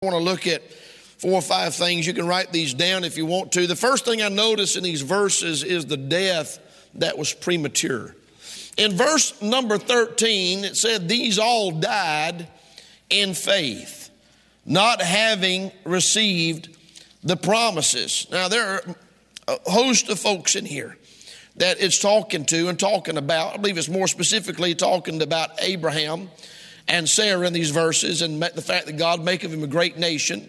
I want to look at 4 or 5 things. You can write these down if you want to. The first thing I notice in these verses is the death that was premature. In verse number 13, it said, these all died in faith, not having received the promises. Now, there are a host of folks in here that it's talking to and talking about. I believe it's more specifically talking about Abraham and Sarah in these verses, and the fact that God make of him a great nation.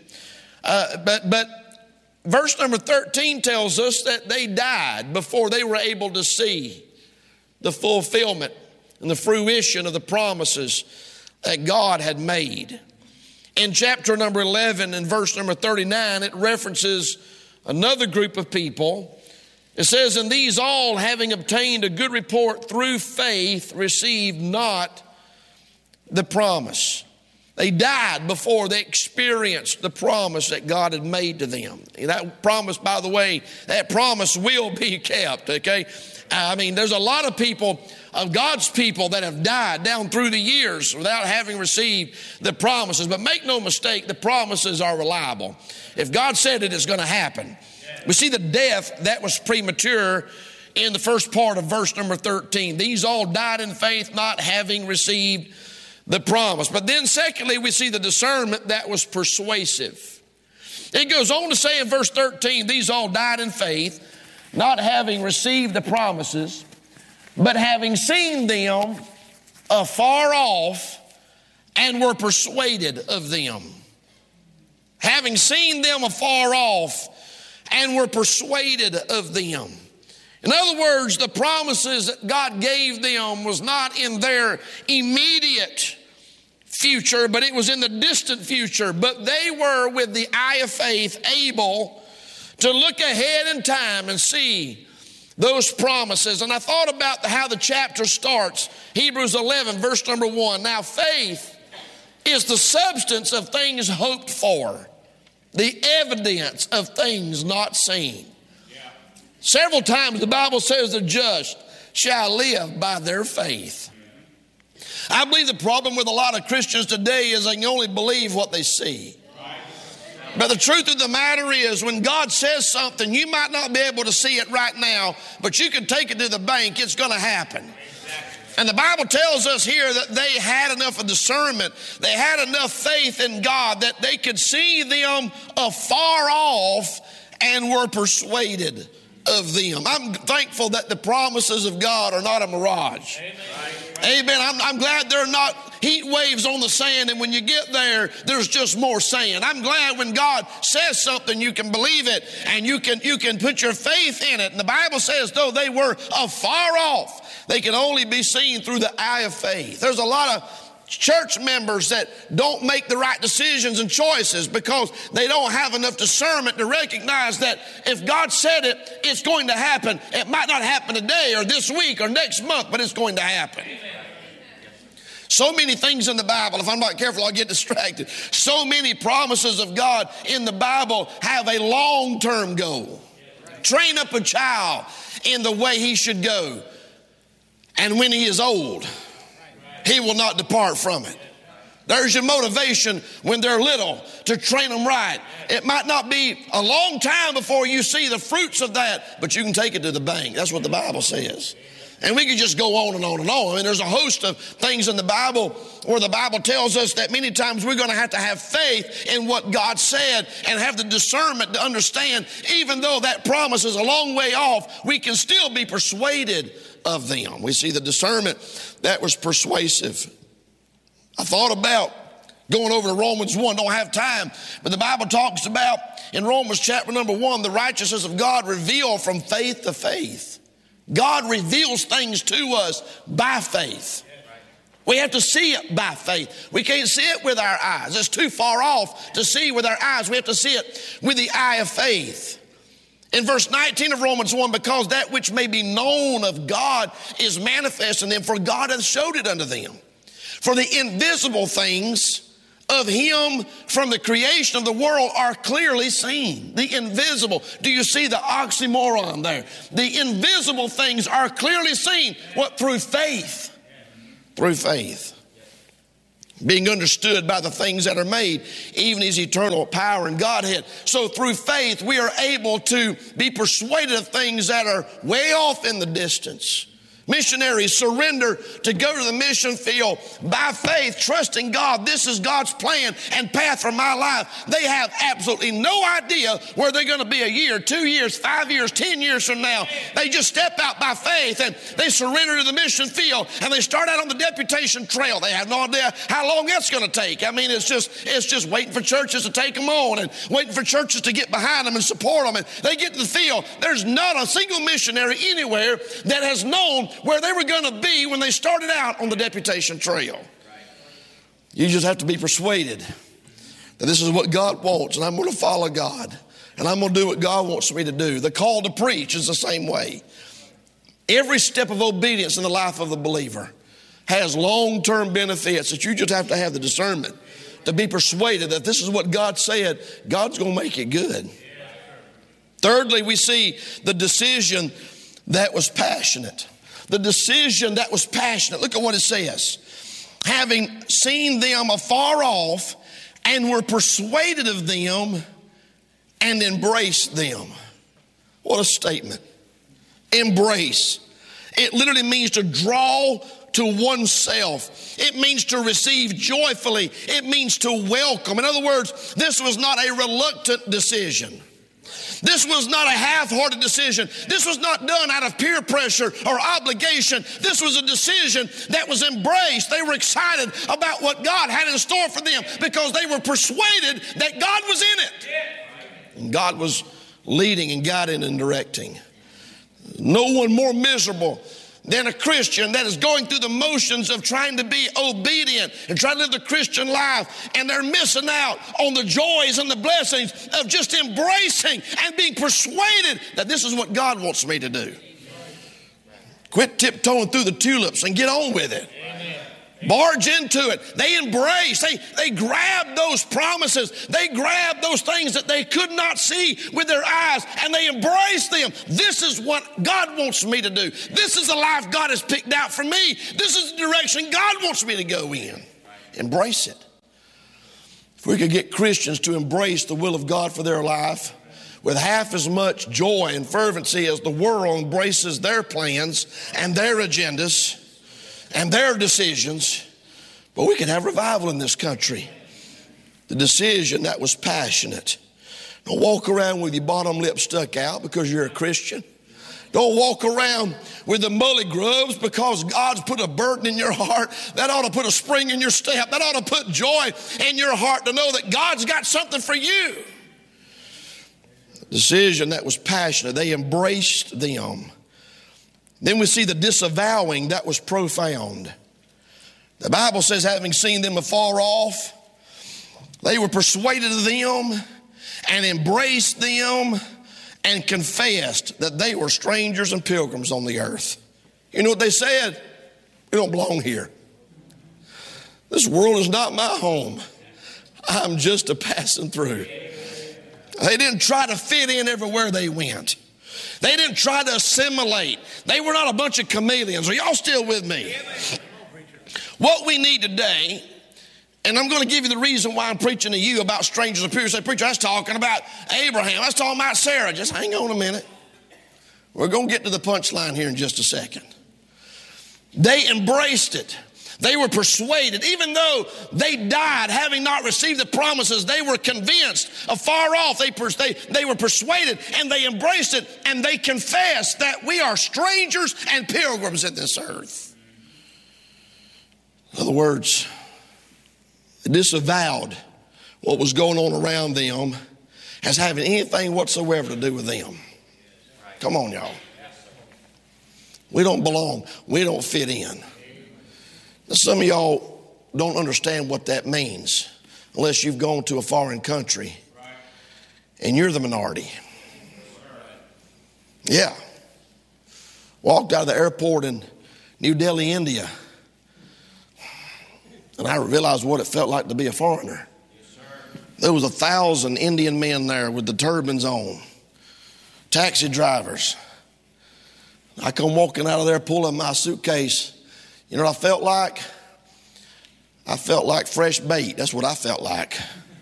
But verse number 13 tells us that they died before they were able to see the fulfillment and the fruition of the promises that God had made. In chapter number 11 and verse number 39, it references another group of people. It says, and these all, having obtained a good report through faith, received not the promise. They died before they experienced the promise that God had made to them. And that promise, by the way, that promise will be kept, okay? I mean, there's a lot of people, of God's people, that have died down through the years without having received the promises. But make no mistake, the promises are reliable. If God said it, it's going to happen. We see the death that was premature in the first part of verse number 13. These all died in faith, not having received the promise. But then secondly, we see the discernment that was persuasive. It goes on to say in verse 13, these all died in faith, not having received the promises, but having seen them afar off and were persuaded of them. Having seen them afar off and were persuaded of them. In other words, the promises that God gave them was not in their immediate future, but it was in the distant future. But they were, with the eye of faith, able to look ahead in time and see those promises. And I thought about how the chapter starts. Hebrews 11, verse number 1. Now, faith is the substance of things hoped for, the evidence of things not seen. Several times the Bible says the just shall live by their faith. I believe the problem with a lot of Christians today is they can only believe what they see. But the truth of the matter is, when God says something, you might not be able to see it right now, but you can take it to the bank, it's going to happen. And the Bible tells us here that they had enough of discernment, they had enough faith in God that they could see them afar off and were persuaded of them. I'm thankful that the promises of God are not a mirage. Amen. I'm glad they're not heat waves on the sand, and when you get there, there's just more sand. I'm glad when God says something, you can believe it, and you can put your faith in it. And the Bible says, though they were afar off, they can only be seen through the eye of faith. There's a lot of church members that don't make the right decisions and choices because they don't have enough discernment to recognize that if God said it, it's going to happen. It might not happen today or this week or next month, but it's going to happen. So many things in the Bible, if I'm not careful, I'll get distracted. So many promises of God in the Bible have a long-term goal. Train up a child in the way he should go, and when he is old, he will not depart from it. There's your motivation when they're little, to train them right. It might not be a long time before you see the fruits of that, but you can take it to the bank. That's what the Bible says. And we could just go on and on and on. I mean, there's a host of things in the Bible where the Bible tells us that many times we're going to have faith in what God said and have the discernment to understand, even though that promise is a long way off, we can still be persuaded of them. We see the discernment that was persuasive. I thought about going over to Romans 1, don't have time, but the Bible talks about in Romans chapter number 1, the righteousness of God revealed from faith to faith. God reveals things to us by faith. We have to see it by faith. We can't see it with our eyes. It's too far off to see with our eyes. We have to see it with the eye of faith. In verse 19 of Romans 1, because that which may be known of God is manifest in them, for God hath showed it unto them. For the invisible things of him from the creation of the world are clearly seen. The invisible. Do you see the oxymoron there? The invisible things are clearly seen. What? Through faith. Through faith. being understood by the things that are made, even his eternal power and Godhead. So through faith, we are able to be persuaded of things that are way off in the distance. Missionaries surrender to go to the mission field by faith, trusting God. This is God's plan and path for my life. They have absolutely no idea where they're going to be a year, 2 years, 5 years, 10 years from now. They just step out by faith and they surrender to the mission field and they start out on the deputation trail. They have no idea how long that's going to take. I mean, it's just waiting for churches to take them on and waiting for churches to get behind them and support them. And they get to the field. There's not a single missionary anywhere that has known where they were going to be when they started out on the deputation trail. You just have to be persuaded that this is what God wants, and I'm going to follow God, and I'm going to do what God wants me to do. The call to preach is the same way. Every step of obedience in the life of the believer has long-term benefits that you just have to have the discernment to be persuaded that this is what God said. God's going to make it good. Thirdly, we see the decision that was passionate. The decision that was passionate. Look at what it says. Having seen them afar off and were persuaded of them and embraced them. What a statement. Embrace. It literally means to draw to oneself. It means to receive joyfully. It means to welcome. In other words, this was not a reluctant decision. This was not a half-hearted decision. This was not done out of peer pressure or obligation. This was a decision that was embraced. They were excited about what God had in store for them because they were persuaded that God was in it. And God was leading and guiding and directing. No one more miserable than a Christian that is going through the motions of trying to be obedient and trying to live the Christian life, and they're missing out on the joys and the blessings of just embracing and being persuaded that this is what God wants me to do. Quit tiptoeing through the tulips and get on with it. Barge into it. They embrace. They grab those promises. They grab those things that they could not see with their eyes, and they embrace them. This is what God wants me to do. This is the life God has picked out for me. This is the direction God wants me to go in. Embrace it. If we could get Christians to embrace the will of God for their life with half as much joy and fervency as the world embraces their plans and their agendas and their decisions, but we can have revival in this country. The decision that was passionate. Don't walk around with your bottom lip stuck out because you're a Christian. Don't walk around with the mully grubs because God's put a burden in your heart. That ought to put a spring in your step. That ought to put joy in your heart to know that God's got something for you. The decision that was passionate. They embraced them. Then we see the disavowing that was profound. The Bible says, having seen them afar off, they were persuaded of them and embraced them and confessed that they were strangers and pilgrims on the earth. You know what they said? We don't belong here. This world is not my home. I'm just a passing through. They didn't try to fit in everywhere they went. They didn't try to assimilate. They were not a bunch of chameleons. Are y'all still with me? What we need today, and I'm going to give you the reason why I'm preaching to you about strangers and pilgrims. Say, preacher, I was talking about Abraham. I was talking about Sarah. Just hang on a minute. We're going to get to the punchline here in just a second. They embraced it. They were persuaded. Even though they died having not received the promises, they were convinced afar off. They were persuaded and they embraced it and they confessed that we are strangers and pilgrims in this earth. In other words, they disavowed what was going on around them as having anything whatsoever to do with them. Come on, y'all. We don't belong. We don't fit in. Some of y'all don't understand what that means unless you've gone to a foreign country and you're the minority. Yeah. Walked out of the airport in New Delhi, India, and I realized what it felt like to be a foreigner. There was 1,000 Indian men there with the turbans on, taxi drivers. I come walking out of there pulling my suitcase. You know what I felt like? I felt like fresh bait. That's what I felt like.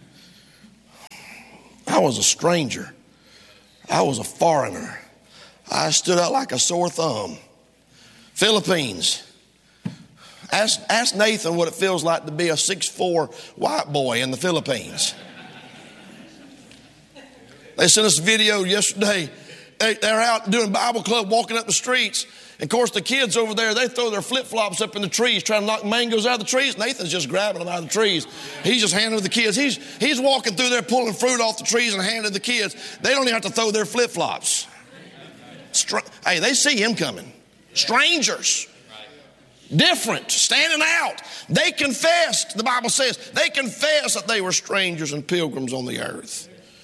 I was a stranger. I was a foreigner. I stood out like a sore thumb. Philippines. Ask Nathan what it feels like to be a 6'4" white boy in the Philippines. They sent us a video yesterday. They're out doing Bible club, walking up the streets. And of course, the kids over there, they throw their flip-flops up in the trees, trying to knock mangoes out of the trees. Nathan's just grabbing them out of the trees. He's just handing them to the kids. He's walking through there, pulling fruit off the trees and handing it to the kids. They don't even have to throw their flip-flops. Hey, they see him coming. Strangers. Different, standing out. They confessed, the Bible says, they confessed that they were strangers and pilgrims on the earth.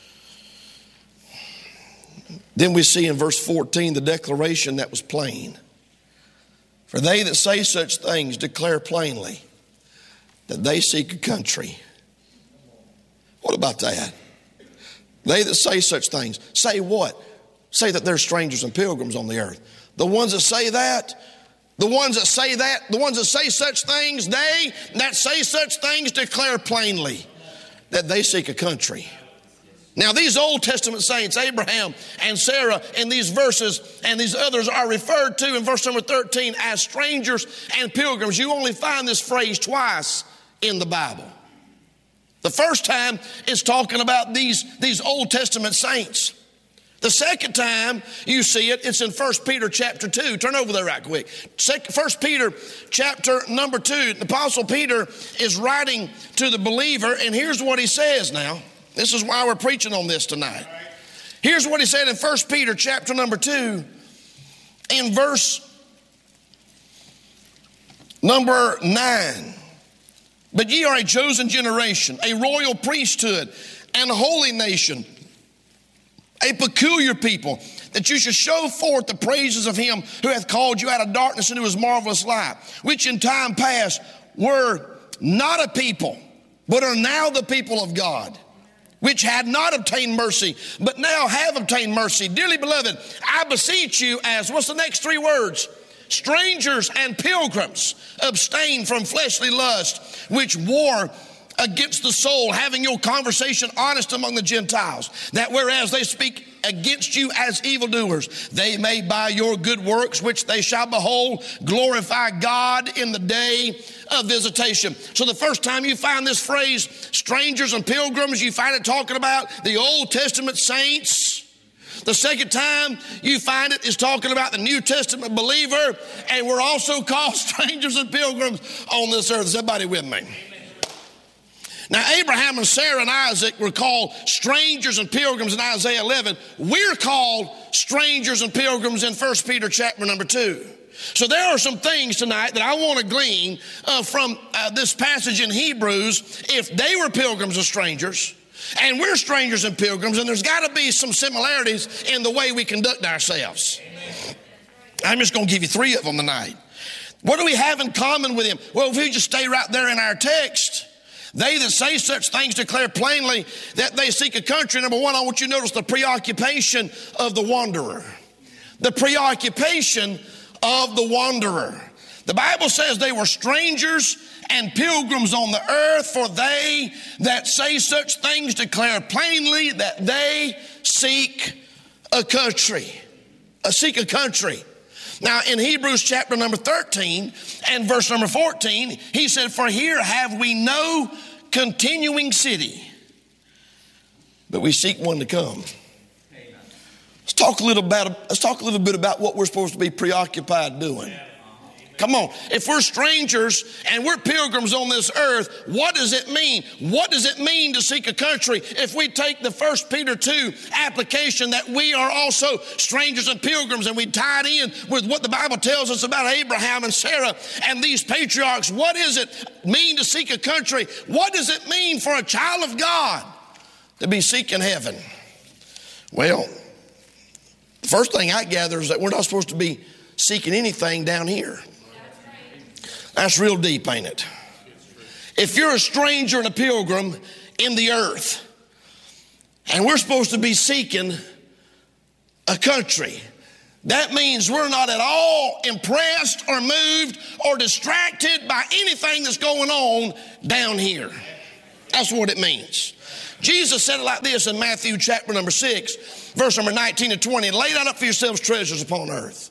Then we see in verse 14 the declaration that was plain. For they that say such things declare plainly that they seek a country. What about that? They that say such things, say what? Say that they're strangers and pilgrims on the earth. The ones that say that, the ones that say such things, they that say such things declare plainly that they seek a country. Now these Old Testament saints, Abraham and Sarah, in these verses and these others are referred to in verse number 13 as strangers and pilgrims. You only find this phrase twice in the Bible. The first time is talking about these Old Testament saints. The second time you see it, it's in 1 Peter chapter 2. Turn over there right quick. 1 Peter chapter number 2. The Apostle Peter is writing to the believer, and here's what he says now. This is why we're preaching on this tonight. Here's what he said in 1 Peter chapter number 2, in verse number 9. But ye are a chosen generation, a royal priesthood, and a holy nation, a peculiar people, that you should show forth the praises of him who hath called you out of darkness into his marvelous light, which in time past were not a people, but are now the people of God, which had not obtained mercy, but now have obtained mercy. Dearly beloved, I beseech you as, what's the next three words? Strangers and pilgrims, abstain from fleshly lust, which war against the soul, having your conversation honest among the Gentiles, that whereas they speak against you as evildoers, they may by your good works, which they shall behold, glorify God in the day of visitation. So the first time you find this phrase, strangers and pilgrims, you find it talking about the Old Testament saints. The second time you find it is talking about the New Testament believer, and we're also called strangers and pilgrims on this earth. Is everybody with me? Now, Abraham and Sarah and Isaac were called strangers and pilgrims in Isaiah 11. We're called strangers and pilgrims in 1 Peter chapter number 2. So there are some things tonight that I want to glean from this passage in Hebrews. If they were pilgrims and strangers, and we're strangers and pilgrims, and there's got to be some similarities in the way we conduct ourselves. I'm just going to give you three of them tonight. What do we have in common with him? Well, if we just stay right there in our text, they that say such things declare plainly that they seek a country. Number one, I want you to notice the preoccupation of the wanderer. The preoccupation of the wanderer. The Bible says they were strangers and pilgrims on the earth, for they that say such things declare plainly that they seek a country. Seek a country. Now, in Hebrews chapter number 13 and verse number 14, he said, for here have we no continuing city, but we seek one to come. Let's talk a little bit about what we're supposed to be preoccupied doing. Come on. If we're strangers and we're pilgrims on this earth, what does it mean? What does it mean to seek a country? If we take the 1 Peter 2 application that we are also strangers and pilgrims, and we tie it in with what the Bible tells us about Abraham and Sarah and these patriarchs, what does it mean to seek a country? What does it mean for a child of God to be seeking heaven? Well, the first thing I gather is that we're not supposed to be seeking anything down here. That's real deep, ain't it? If you're a stranger and a pilgrim in the earth, and we're supposed to be seeking a country, That means we're not at all impressed or moved or distracted by anything that's going on down here. That's what it means. Jesus said it like this in Matthew chapter number 6, verse number 19 and 20. Lay not up for yourselves treasures upon earth.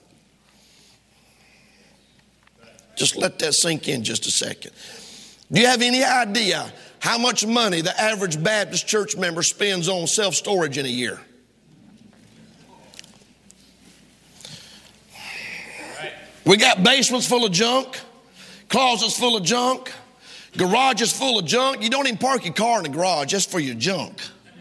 Just let that sink in just a second. Do you have any idea how much money the average Baptist church member spends on self-storage in a year? We got basements full of junk, closets full of junk, garages full of junk. You don't even park your car in the garage just for your junk.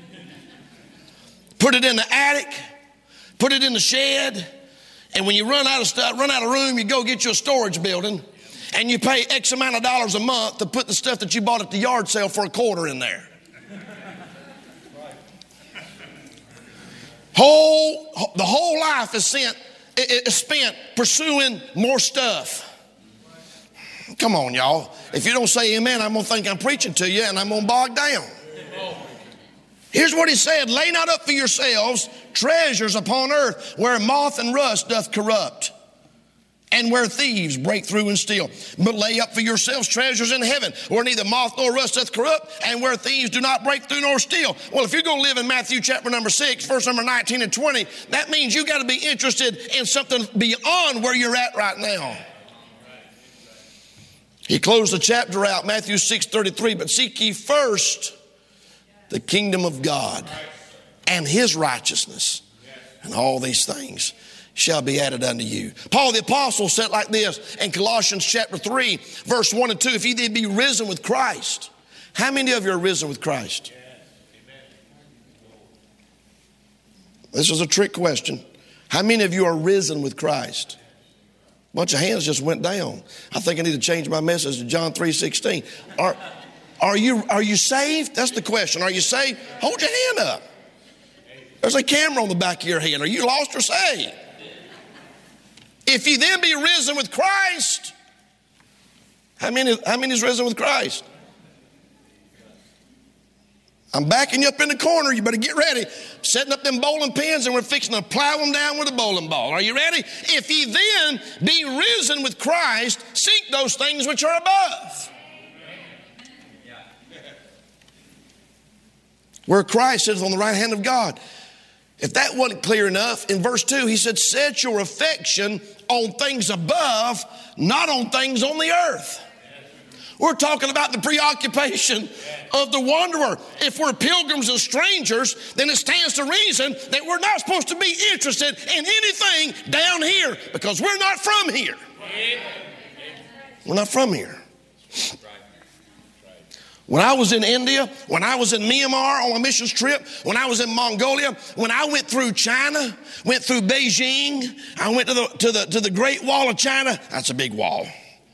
Put it in the attic, put it in the shed, and when you run out of stuff, run out of room, you go get you a storage building, and you pay X amount of dollars a month to put the stuff that you bought at the yard sale for $0.25 in there. The whole life is spent pursuing more stuff. Come on, y'all. If you don't say amen, I'm going to think I'm preaching to you and I'm going to bog down. Here's what he said. Lay not up for yourselves treasures upon earth where moth and rust doth corrupt and where thieves break through and steal. But lay up for yourselves treasures in heaven where neither moth nor rust doth corrupt and where thieves do not break through nor steal. Well, if you're going to live in Matthew chapter number 6, verse number 19 and 20, that means you got to be interested in something beyond where you're at right now. He closed the chapter out, Matthew 6:33, but seek ye first the kingdom of God and his righteousness, and all these things shall be added unto you. Paul the apostle said like this in Colossians chapter 3, verse 1 and 2, if ye then be risen with Christ. How many of you are risen with Christ? This is a trick question. How many of you are risen with Christ? A bunch of hands just went down. I think I need to change my message to John 3:16. Are you saved? That's the question. Are you saved? Hold your hand up. There's a camera on the back of your hand. Are you lost or saved? If you then be risen with Christ, how many is risen with Christ? I'm backing you up in the corner. You better get ready. Setting up them bowling pins and we're fixing to plow them down with a bowling ball. Are you ready? If ye then be risen with Christ, seek those things which are above. Where Christ sits on the right hand of God. If that wasn't clear enough, in verse 2, he said, set your affection on things above, not on things on the earth. We're talking about the preoccupation of the wanderer. If we're pilgrims and strangers, then it stands to reason that we're not supposed to be interested in anything down here because we're not from here. We're not from here. When I was in India, when I was in Myanmar on a missions trip, when I was in Mongolia, when I went through China, went through Beijing, I went to the Great Wall of China. That's a big wall.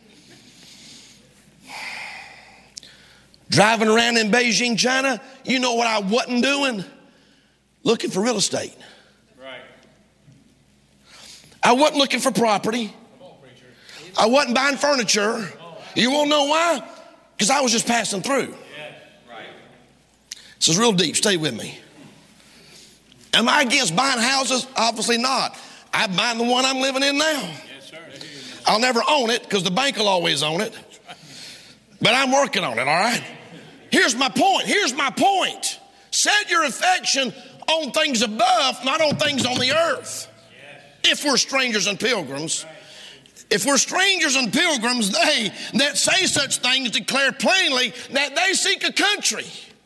Driving around in Beijing, China, you know what I wasn't doing? Looking for real estate. Right. I wasn't looking for property. I wasn't buying furniture. You won't know why? Because I was just passing through. This is real deep. Stay with me. Am I against buying houses? Obviously not. I'm buying the one I'm living in now. Yes, sir. I'll never own it because the bank will always own it. But I'm working on it, all right? Here's my point. Set your affection on things above, not on things on the earth. If we're strangers and pilgrims. If we're strangers and pilgrims, they that say such things declare plainly that they seek a country.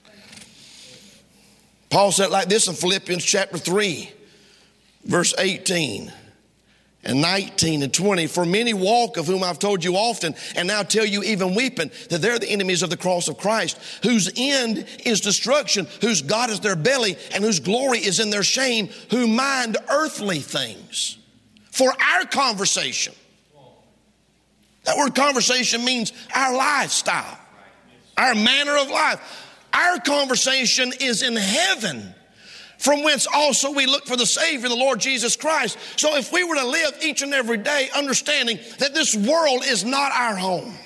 Paul said it like this in Philippians chapter 3, verse 18 and 19 and 20. For many walk, of whom I've told you often, and now tell you even weeping, that they're the enemies of the cross of Christ, whose end is destruction, whose God is their belly, and whose glory is in their shame, who mind earthly things. For our conversation. That word conversation means our lifestyle, our manner of life. Our conversation is in heaven, from whence also we look for the Savior, the Lord Jesus Christ. So if we were to live each and every day understanding that this world is not our home,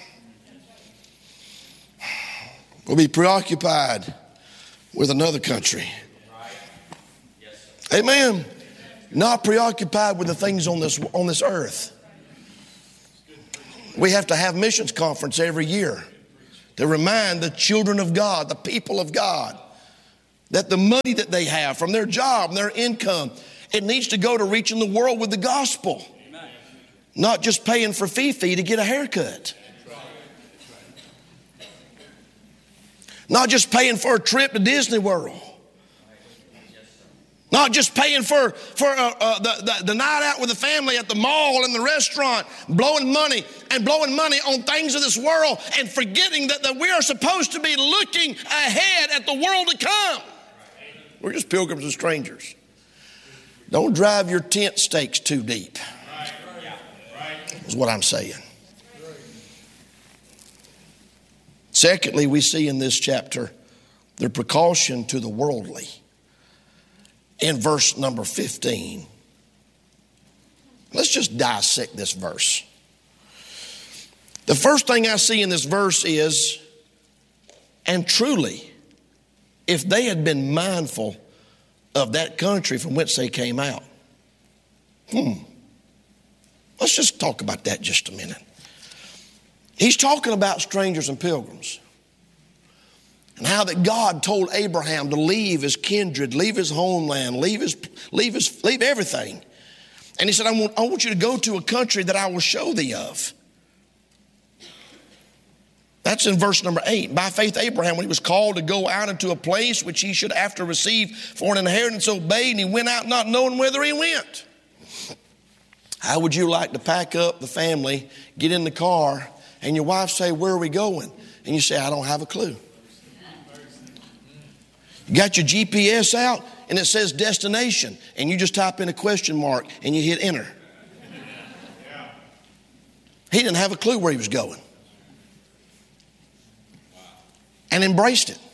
we'll be preoccupied with another country. Amen. Not preoccupied with the things on this earth. We have to have missions conference every year to remind the children of God, the people of God, that the money that they have from their job and their income, it needs to go to reaching the world with the gospel. Amen. Not just paying for fee to get a haircut. Not just paying for a trip to Disney World. Not just paying for the night out with the family at the mall and the restaurant, blowing money on things of this world and forgetting that we are supposed to be looking ahead at the world to come. We're just pilgrims and strangers. Don't drive your tent stakes too deep, is what I'm saying. Secondly, we see in this chapter the precaution to the worldly. In verse number 15. Let's just dissect this verse. The first thing I see in this verse is, and truly, if they had been mindful of that country from which they came out. Let's just talk about that just a minute. He's talking about strangers and pilgrims. And how that God told Abraham to leave his kindred, leave his homeland, leave everything. And he said, I want you to go to a country that I will show thee of. That's in verse number 8. By faith Abraham, when he was called to go out into a place which he should after receive for an inheritance, obeyed, and he went out not knowing whither he went. How would you like to pack up the family, get in the car, and your wife say, where are we going? And you say, I don't have a clue. You got your GPS out and it says destination and you just type in a question mark and you hit enter. He didn't have a clue where he was going. And embraced it.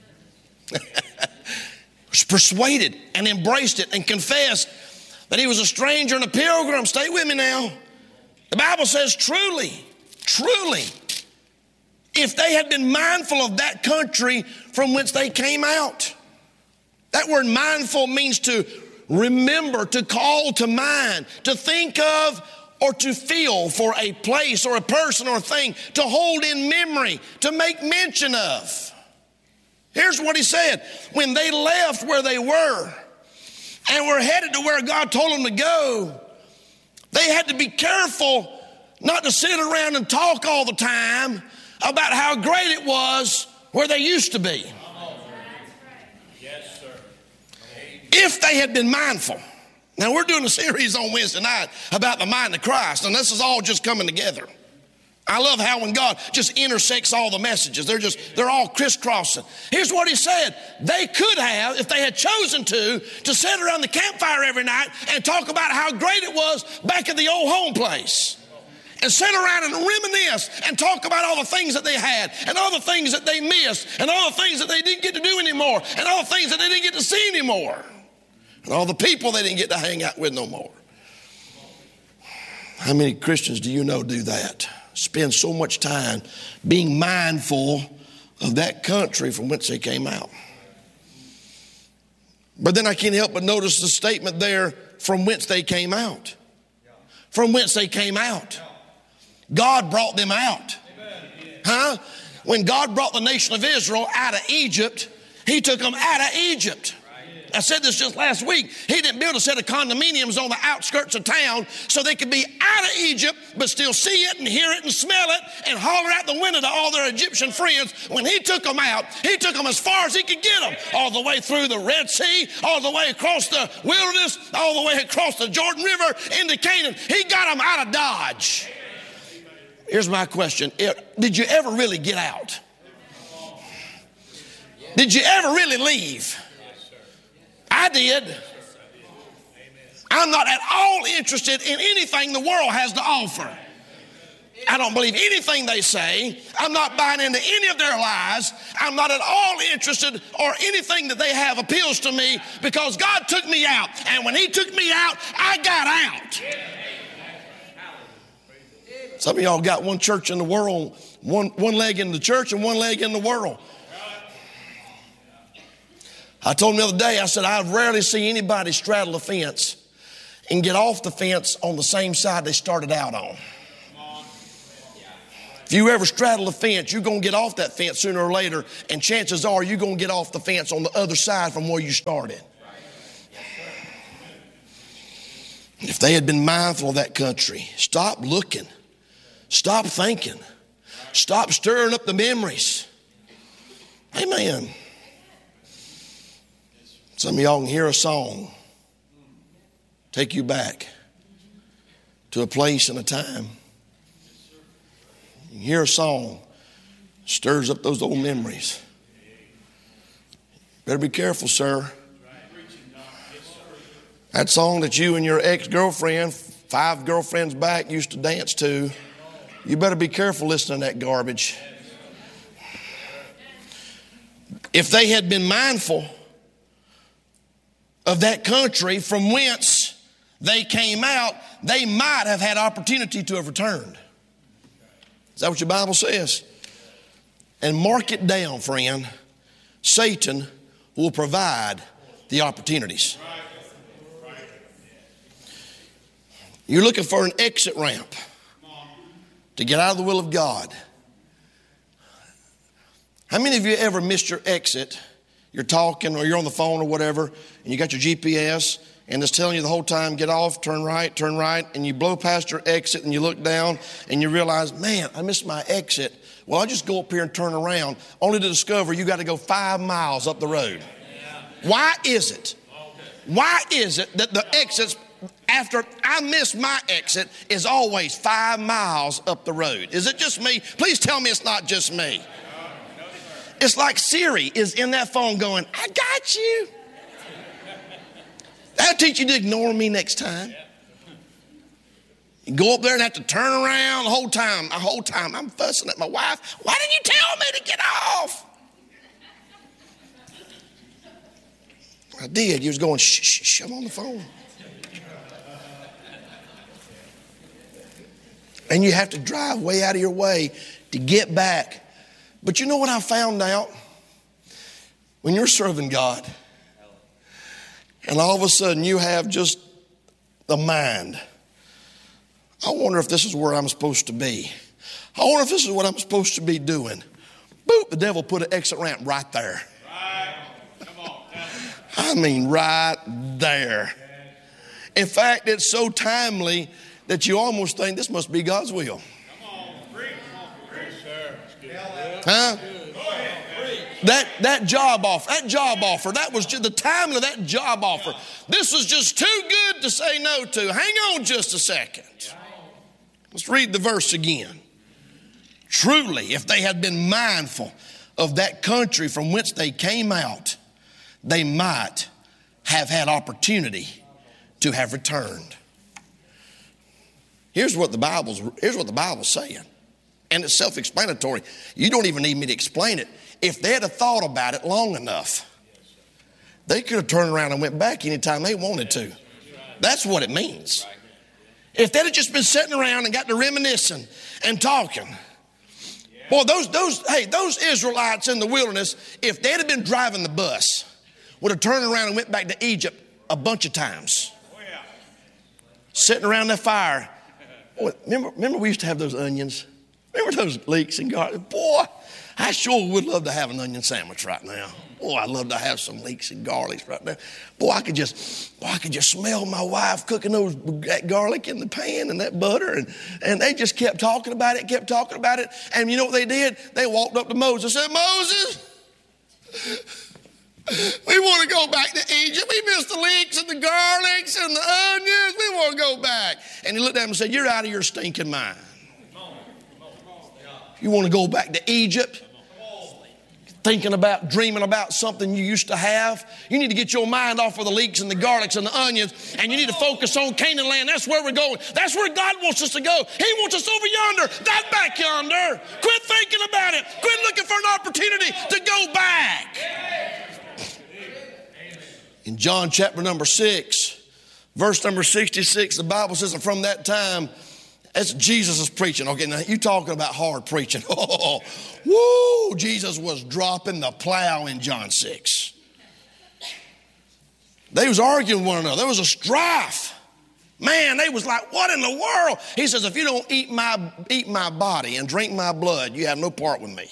Was persuaded and embraced it and confessed that he was a stranger and a pilgrim. Stay with me now. The Bible says truly, if they had been mindful of that country from whence they came out. That word mindful means to remember, to call to mind, to think of or to feel for a place or a person or a thing, to hold in memory, to make mention of. Here's what he said. When they left where they were and were headed to where God told them to go, they had to be careful not to sit around and talk all the time about how great it was where they used to be. Yes, sir. If they had been mindful. Now we're doing a series on Wednesday night about the mind of Christ, and this is all just coming together. I love how when God just intersects all the messages, they're all crisscrossing. Here's what he said. They could have, if they had chosen to sit around the campfire every night and talk about how great it was back at the old home place. And sit around and reminisce and talk about all the things that they had and all the things that they missed and all the things that they didn't get to do anymore and all the things that they didn't get to see anymore and all the people they didn't get to hang out with no more. How many Christians do you know do that? Spend so much time being mindful of that country from whence they came out. But then I can't help but notice the statement there, from whence they came out. From whence they came out. God brought them out. Huh? When God brought the nation of Israel out of Egypt, he took them out of Egypt. I said this just last week. He didn't build a set of condominiums on the outskirts of town so they could be out of Egypt but still see it and hear it and smell it and holler out the window to all their Egyptian friends. When he took them out, he took them as far as he could get them. All the way through the Red Sea, all the way across the wilderness, all the way across the Jordan River into Canaan. He got them out of Dodge. Here's my question. Did you ever really get out? Did you ever really leave? I did. I'm not at all interested in anything the world has to offer. I don't believe anything they say. I'm not buying into any of their lies. I'm not at all interested or anything that they have appeals to me because God took me out. And when he took me out, I got out. Some of y'all got one church in the world, one leg in the church and one leg in the world. I told him the other day, I said, I rarely see anybody straddle a fence and get off the fence on the same side they started out on. If you ever straddle the fence, you're going to get off that fence sooner or later, and chances are you're going to get off the fence on the other side from where you started. If they had been mindful of that country, stop looking, stop thinking, stop stirring up the memories. Amen. Some of y'all can hear a song take you back to a place and a time. You hear a song, stirs up those old memories. Better be careful, sir. That song that you and your ex-girlfriend, 5 girlfriends back, used to dance to, you better be careful listening to that garbage. If they had been mindful of that country from whence they came out, they might have had opportunity to have returned. Is that what your Bible says? And mark it down, friend. Satan will provide the opportunities. You're looking for an exit ramp to get out of the will of God. How many of you ever missed your exit? You're talking or you're on the phone or whatever, and you got your GPS, and it's telling you the whole time, get off, turn right, and you blow past your exit and you look down and you realize, man, I missed my exit. Well, I'll just go up here and turn around, only to discover you got to go 5 miles up the road. Why is it? Why is it that the exits after I miss my exit is always 5 miles up the road? Is it just me? Please tell me it's not just me. It's like Siri is in that phone going, I got you. That'll teach you to ignore me next time. You go up there and have to turn around the whole time I'm fussing at my wife. Why didn't you tell me to get off? I did. You was going, shh, I'm on the phone. And you have to drive way out of your way to get back. But you know what I found out? When you're serving God, and all of a sudden you have just the mind. I wonder if this is where I'm supposed to be. I wonder if this is what I'm supposed to be doing. Boop, the devil put an exit ramp right there. Right. Come on. I mean, right there. In fact, it's so timely that you almost think this must be God's will. Come on. Preach, sir. Huh? That job offer, that was just the timing of that job offer. This was just too good to say no to. Hang on just a second. Let's read the verse again. Truly, if they had been mindful of that country from whence they came out, they might have had opportunity to have returned. Here's what the Bible's saying. And it's self-explanatory. You don't even need me to explain it. If they'd have thought about it long enough, they could have turned around and went back anytime they wanted to. That's what it means. If they'd have just been sitting around and got to reminiscing and talking. Boy, those Israelites in the wilderness, if they'd have been driving the bus, would have turned around and went back to Egypt a bunch of times. Sitting around that fire. Boy, remember we used to have those onions? Remember those leeks and garlic? Boy, I sure would love to have an onion sandwich right now. Boy, I'd love to have some leeks and garlics right now. Boy, I could just smell my wife cooking that garlic in the pan and that butter. And they just kept talking about it. And you know what they did? They walked up to Moses and said, Moses, we want to go back to Egypt. We missed the leeks and the garlics and the onions. We want to go back. And he looked at him and said, you're out of your stinking mind. You want to go back to Egypt? Dreaming about something you used to have? You need to get your mind off of the leeks and the garlics and the onions, and you need to focus on Canaan land. That's where we're going. That's where God wants us to go. He wants us over yonder, that back yonder. Quit thinking about it. Quit looking for an opportunity to go back. In John chapter number 6, verse number 66, the Bible says that from that time, that's Jesus is preaching. Okay, now you talking about hard preaching. Oh, woo! Jesus was dropping the plow in John 6. They was arguing with one another. There was a strife. Man, they was like, what in the world? He says, if you don't eat my body and drink my blood, you have no part with me.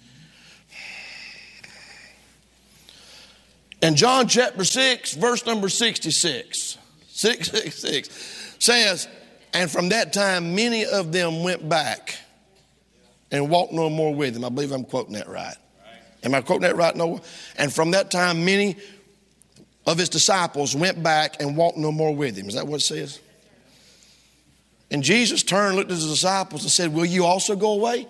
And John chapter 6, verse number 66, 666 says, and from that time many of them went back and walked no more with him. I believe I'm quoting that right. Am I quoting that right, Noah? And from that time many of his disciples went back and walked no more with him. Is that what it says? And Jesus turned, looked at his disciples and said, will you also go away?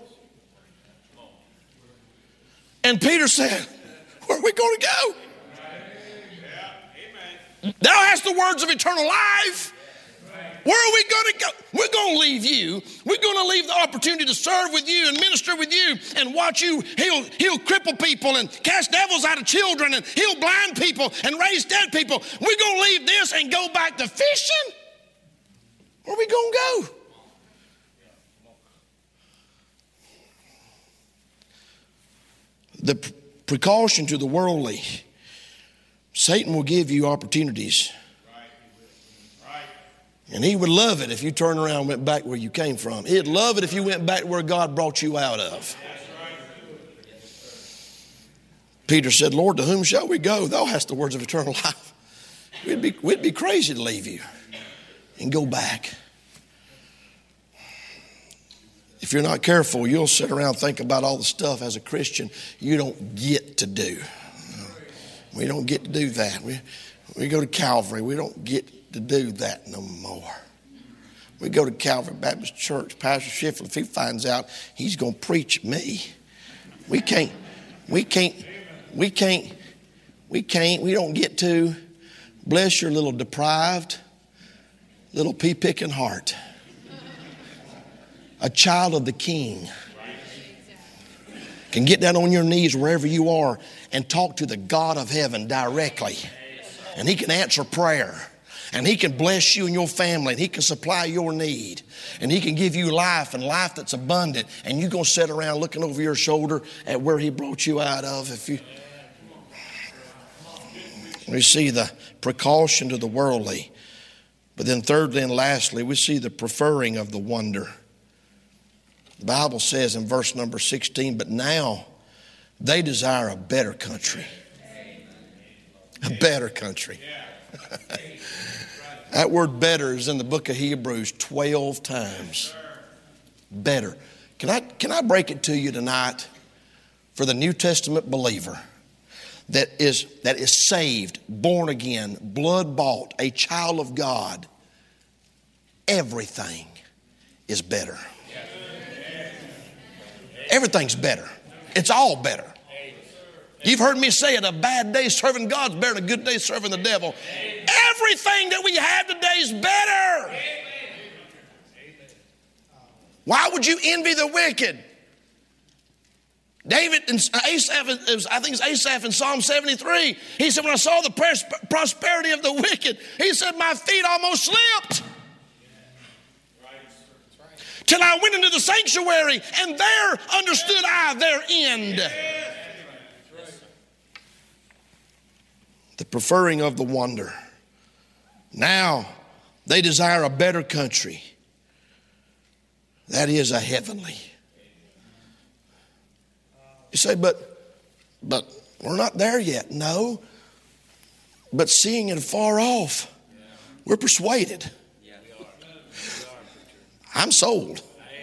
And Peter said, where are we going to go? Thou hast the words of eternal life. Where are we going to go? We're going to leave you. We're going to leave the opportunity to serve with you and minister with you and watch you heal crippled people and cast devils out of children and heal blind people and raise dead people. We're going to leave this and go back to fishing? Where are we going to go? The precaution to the worldly. Satan will give you opportunities. And he would love it if you turned around and went back where you came from. He'd love it if you went back where God brought you out of. Peter said, Lord, to whom shall we go? Thou hast the words of eternal life. We'd be crazy to leave you and go back. If you're not careful, you'll sit around and think about all the stuff as a Christian you don't get to do. We don't get to do that. We go to Calvary. We don't get to do that no more. We go to Calvary Baptist Church. Pastor Schiffler, if he finds out, he's going to preach me. We don't get to. Bless your little deprived, little pea-picking heart. A child of the King can get down on your knees wherever you are and talk to the God of heaven directly. And he can answer prayer. And he can bless you and your family. And he can supply your need. And he can give you life and life that's abundant. And you're going to sit around looking over your shoulder at where he brought you out of. We see the precaution to the worldly. But then thirdly and lastly, we see the preferring of the wonder. The Bible says in verse number 16, but now they desire a better country. A better country. That word better is in the book of Hebrews 12 times. Better. Can I break it to you tonight for the New Testament believer that is saved, born again, blood bought, a child of God? Everything is better. Everything's better. It's all better. You've heard me say it, a bad day serving God's better than a good day serving the devil. Everything that we have today is better. Why would you envy the wicked? David and Asaph, I think it's Asaph in Psalm 73, he said, when I saw the prosperity of the wicked, he said, my feet almost slipped. Till I went into the sanctuary, and there understood I their end. The preferring of the wonder. Now they desire a better country. That is a heavenly. You say, but we're not there yet. No. But seeing it far off, we're persuaded. I'm sold.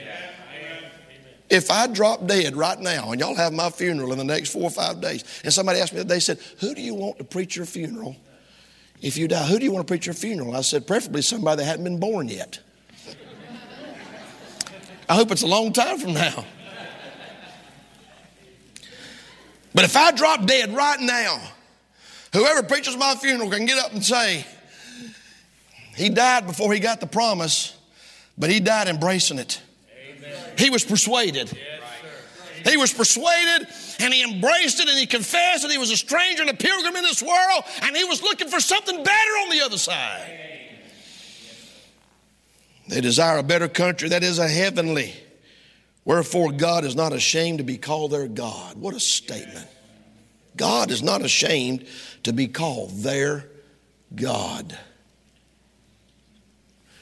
If I drop dead right now and y'all have my funeral in the next 4 or 5 days, and somebody asked me, they said, who do you want to preach your funeral? If you die, who do you want to preach your funeral? I said, preferably somebody that hadn't been born yet. I hope it's a long time from now. But if I drop dead right now, whoever preaches my funeral can get up and say, he died before he got the promise, but he died embracing it. Amen. He was persuaded. Yes, he was persuaded, and he embraced it, and he confessed that he was a stranger and a pilgrim in this world, and he was looking for something better on the other side. They desire a better country that is a heavenly. Wherefore God is not ashamed to be called their God. What a statement. God is not ashamed to be called their God.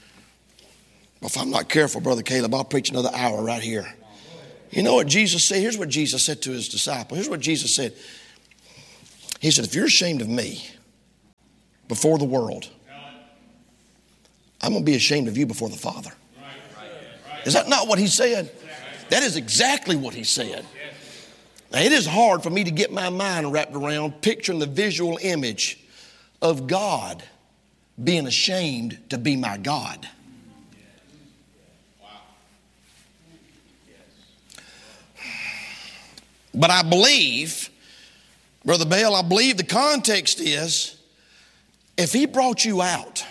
If I'm not careful, Brother Caleb, I'll preach another hour right here. You know what Jesus said? Here's what Jesus said to his disciples. Here's what Jesus said. He said, if you're ashamed of me before the world, I'm going to be ashamed of you before the Father. Is that not what he said? That is exactly what he said. Now, it is hard for me to get my mind wrapped around picturing the visual image of God being ashamed to be my God. But I believe, Brother Bell, I believe the context is, if he brought you out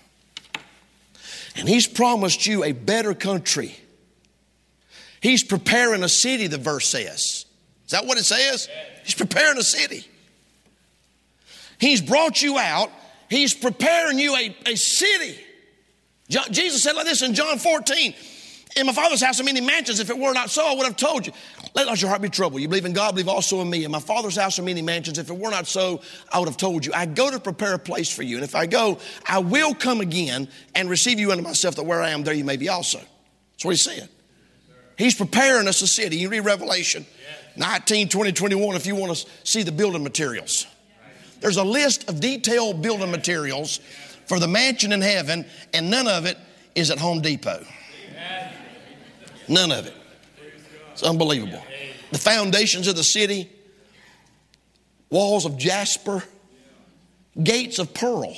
and he's promised you a better country, he's preparing a city, the verse says. Is that what it says? He's preparing a city. He's brought you out. He's preparing you a city. Jesus said like this in John 14. In my Father's house are many mansions. If it were not so, I would have told you. Let not your heart be troubled. You believe in God, believe also in me. In my Father's house are many mansions. If it were not so, I would have told you. I go to prepare a place for you. And if I go, I will come again and receive you unto myself, that where I am, there you may be also. That's what he said. He's preparing us a city. You read Revelation 19, 20, 21 if you want to see the building materials. There's a list of detailed building materials for the mansion in heaven, and none of it is at Home Depot. None of it. It's unbelievable. The foundations of the city, walls of jasper, gates of pearl.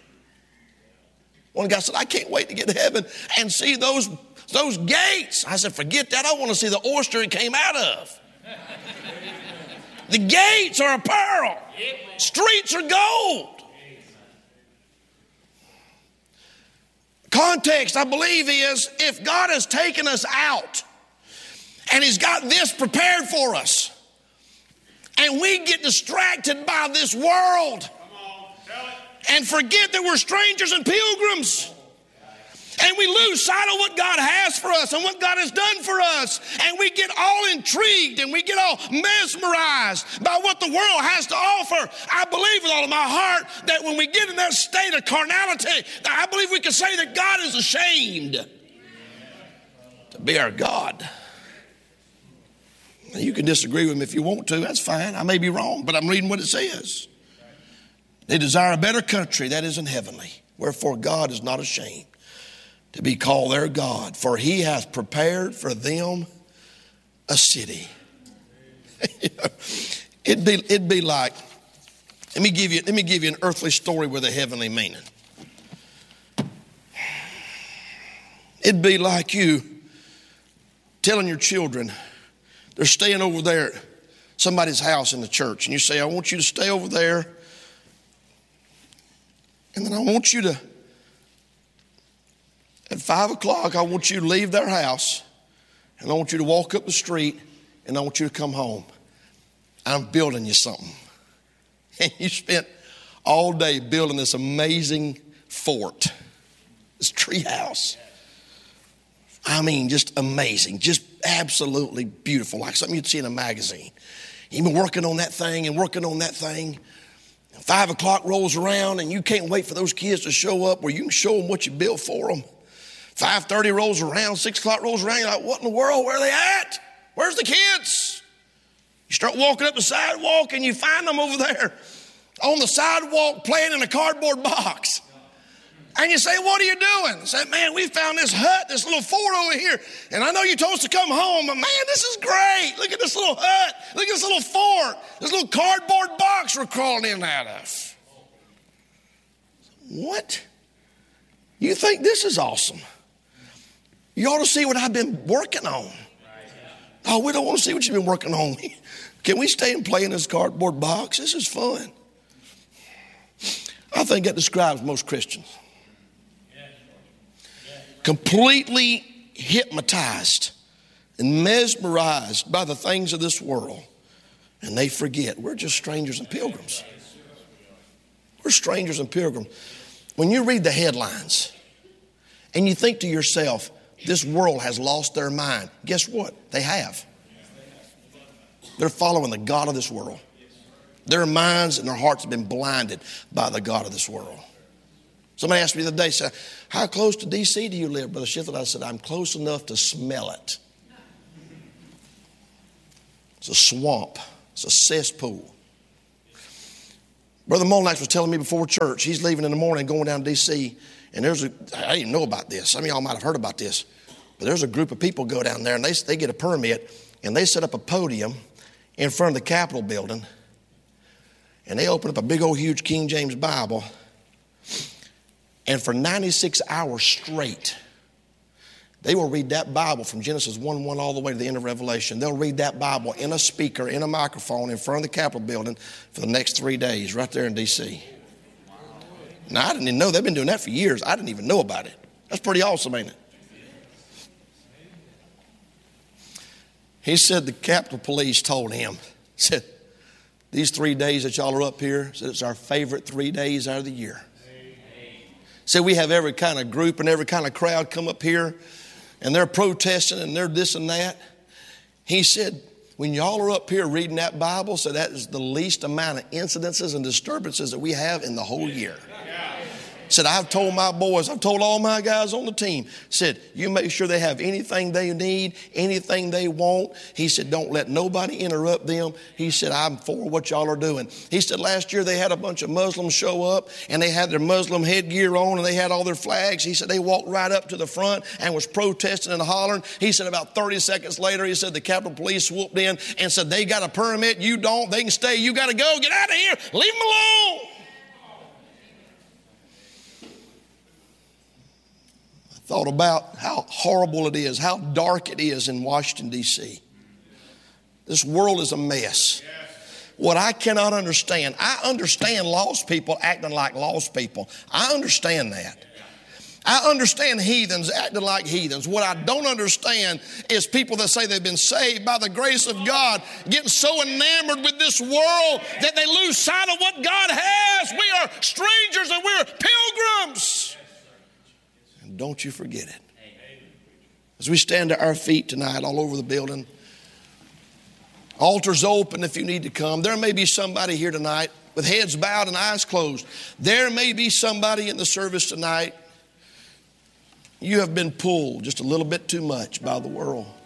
One guy said, I can't wait to get to heaven and see those gates. I said, forget that. I want to see the oyster it came out of. The gates are a pearl. Streets are gold. Context, I believe, is if God has taken us out and he's got this prepared for us and we get distracted by this world and forget that we're strangers and pilgrims, and we lose sight of what God has for us and what God has done for us, and we get all intrigued and we get all mesmerized by what the world has to offer, I believe with all of my heart that when we get in that state of carnality, I believe we can say that God is ashamed to be our God. Now, you can disagree with me if you want to. That's fine. I may be wrong, but I'm reading what it says. They desire a better country that isn't heavenly. Wherefore God is not ashamed to be called their God, for he hath prepared for them a city. It'd be like, let me give you an earthly story with a heavenly meaning. It'd be like you telling your children, they're staying over there at somebody's house in the church, and you say, I want you to stay over there, and then I want you to, at 5 o'clock, I want you to leave their house, and I want you to walk up the street, and I want you to come home. I'm building you something. And you spent all day building this amazing fort, this tree house. I mean, just amazing, just absolutely beautiful, like something you'd see in a magazine. You've been working on that thing and working on that thing. 5 o'clock rolls around, and you can't wait for those kids to show up where you can show them what you built for them. 5:30 rolls around, 6 o'clock rolls around, you're like, what in the world, where are they at? Where's the kids? You start walking up the sidewalk and you find them over there on the sidewalk playing in a cardboard box. And you say, what are you doing? I say, man, we found this hut, this little fort over here. And I know you told us to come home, but man, this is great. Look at this little hut. Look at this little fort. This little cardboard box we're crawling in and out of. What? You think this is awesome? You ought to see what I've been working on. Oh, we don't want to see what you've been working on. Can we stay and play in this cardboard box? This is fun. I think that describes most Christians. Completely hypnotized and mesmerized by the things of this world. And they forget we're just strangers and pilgrims. We're strangers and pilgrims. When you read the headlines and you think to yourself, this world has lost their mind. Guess what? They have. They're following the God of this world. Their minds and their hearts have been blinded by the God of this world. Somebody asked me the other day, said, how close to D.C. do you live, Brother Shiflett? I said, I'm close enough to smell it. It's a swamp. It's a cesspool. Brother Molnax was telling me before church, he's leaving in the morning going down to D.C., and I didn't know about this. Some of y'all might have heard about this. But there's a group of people go down there, and they get a permit, and they set up a podium in front of the Capitol building, and they open up a big old huge King James Bible, and for 96 hours straight, they will read that Bible from Genesis 1:1 all the way to the end of Revelation. They'll read that Bible in a speaker, in a microphone, in front of the Capitol building for the next 3 days right there in D.C. Now, I didn't even know. They've been doing that for years. I didn't even know about it. That's pretty awesome, ain't it? He said the Capitol Police told him, said, these 3 days that y'all are up here, said it's our favorite 3 days out of the year. Said we have every kind of group and every kind of crowd come up here, and they're protesting and they're this and that. He said, when y'all are up here reading that Bible, so that is the least amount of incidences and disturbances that we have in the whole year. Said, I've told my boys, I've told all my guys on the team, said, you make sure they have anything they need, anything they want. He said, don't let nobody interrupt them. He said, I'm for what y'all are doing. He said, last year they had a bunch of Muslims show up, and they had their Muslim headgear on, and they had all their flags. He said, they walked right up to the front and was protesting and hollering. He said, about 30 seconds later, he said, the Capitol Police swooped in and said, they got a permit, you don't, they can stay, you got to go, get out of here, leave them alone. Thought about how horrible it is, how dark it is in Washington, D.C. This world is a mess. What I cannot understand, I understand lost people acting like lost people. I understand that. I understand heathens acting like heathens. What I don't understand is people that say they've been saved by the grace of God getting so enamored with this world that they lose sight of what God has. We are strangers and we're pilgrims. Don't you forget it. As we stand to our feet tonight all over the building, altars open if you need to come. There may be somebody here tonight with heads bowed and eyes closed. There may be somebody in the service tonight. You have been pulled just a little bit too much by the world.